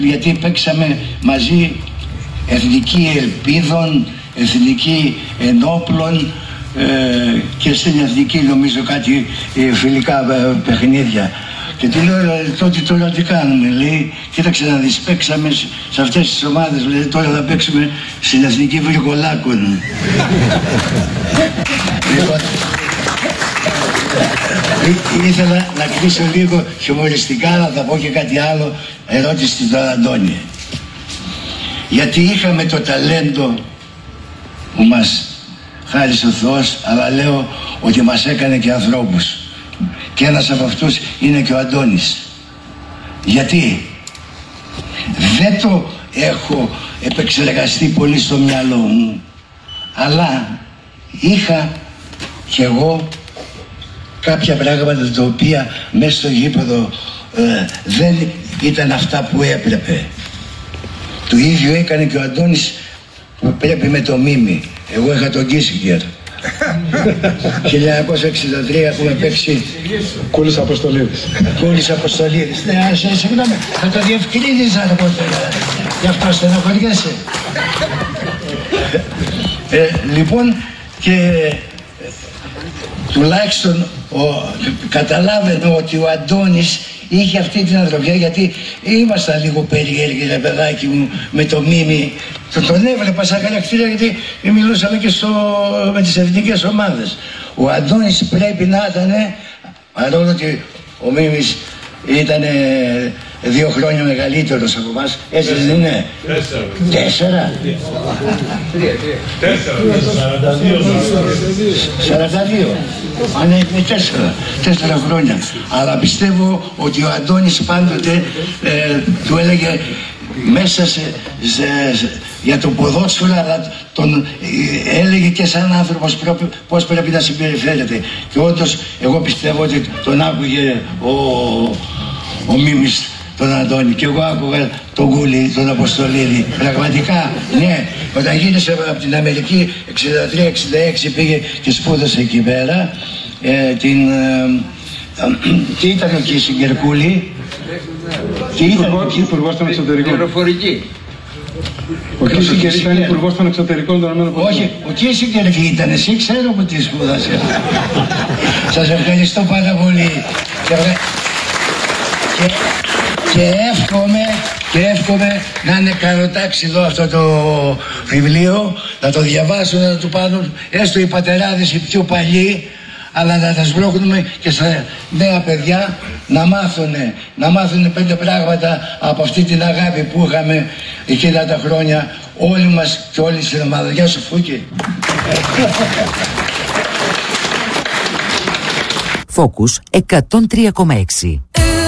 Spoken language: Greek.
Γιατί παίξαμε μαζί Εθνική Ελπίδων, Εθνική Ενόπλων και στην Εθνική νομίζω κάτι φιλικά παιχνίδια. Και τι λέω, τότε τώρα τι κάνουμε, λέει, κοίταξε να δεις, παίξαμε σε αυτές τις ομάδες, λέει, τώρα θα παίξουμε στην Εθνική Βρυκολάκων. Ήθελα να κλείσω λίγο χιουμοριστικά, να θα πω και κάτι άλλο, ερώτηση στον Αντώνη. Γιατί είχαμε το ταλέντο που μας χάρισε ο Θεός, αλλά λέω ότι μας έκανε και ανθρώπους. Και ένας από αυτούς είναι και ο Αντώνης. Γιατί δεν το έχω επεξεργαστεί πολύ στο μυαλό μου, αλλά είχα κι εγώ κάποια πράγματα τα οποία μέσα στο γήπεδο δεν ήταν αυτά που έπρεπε. Το ίδιο έκανε και ο Αντώνης που πρέπει με το Μίμη. Εγώ είχα τον Κίσιγκερ. 1963 έχουμε παίξει Κούλης Αποστολίδης. Κούλης Αποστολίδης. Ναι, συγγνώμη, θα το διευκρίνησα αργότερα. Γι' αυτό στενοχωριέσαι. Λοιπόν, και τουλάχιστον καταλάβαινε ότι ο Αντώνης είχε αυτή την ανθρωπιά, γιατί ήμασταν λίγο περίεργοι, ρε παιδάκι μου, με το Μίμη. Τον έβλεπα σαν χαρακτήρα, γιατί μιλούσαμε και με τις εθνικές ομάδες. Ο Αντώνης πρέπει να ήταν, παρόλο ότι ο Μίμης ήταν 2 χρόνια μεγαλύτερος από εμάς, έτσι δεν είναι? 4. 42. Αν είναι 4 χρόνια. Αλλά πιστεύω ότι ο Αντώνης πάντοτε του έλεγε μέσα για το ποδόσφαιρο, αλλά τον έλεγε και σαν άνθρωπος πώς πρέπει να συμπεριφέρεται. Και όντως εγώ πιστεύω ότι τον άκουγε ο Μίμης τον Αντώνη, και εγώ άκουγα τον Κούλη, τον Αποστολίδη. Πραγματικά, ναι, όταν γύρισε από την Αμερική 63-66 πήγε και σπούδασε εκεί πέρα. Τι ήταν ο Κίσιγκερ, Κούλη? Τι ήταν? Υπουργός των Εξωτερικών. Πληροφορική. Ο Κίσιγκερ ήταν υπουργός των Εξωτερικών των ΗΠΑ. Όχι, ο Κίσιγκερ τι ήταν? Εσύ ξέρω που τη σπούδασε. Σας ευχαριστώ πάρα πολύ. Και εύχομαι να είναι καροτάξιδο αυτό το βιβλίο, να το διαβάσουν, να το πάρουν έστω οι πατεράδες οι πιο παλιοί, αλλά να τα σμπρώχνουμε και στα νέα παιδιά να μάθουν 5 πράγματα από αυτή την αγάπη που είχαμε εκείνα τα χρόνια όλοι μας και όλη στην ομάδα. Γεια σου Φούκη. Focus 103,6.